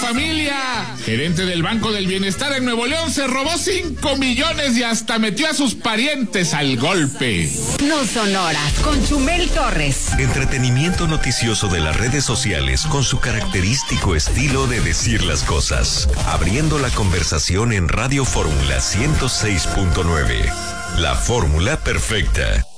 familia! Gerente del Banco del Bienestar en Nuevo León se robó 5 millones y hasta metió a sus parientes al golpe. No son horas, con Chumel Torres. Entretenimiento noticioso de las redes sociales con su característico estilo de decir las cosas. Abriendo la conversación en Radio Fórmula 106.9. La fórmula perfecta.